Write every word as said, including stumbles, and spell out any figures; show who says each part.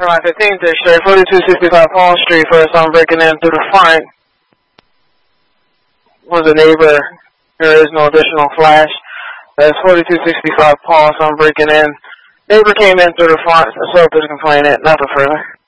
Speaker 1: for my fifteenth district, forty-two sixty-five Paul Street. First, I'm breaking in through the front. Was a neighbor. There is no additional flash. That's forty-two sixty-five Paul, so I'm breaking in. Neighbor came in through the front, assaulted the complainant. Nothing further.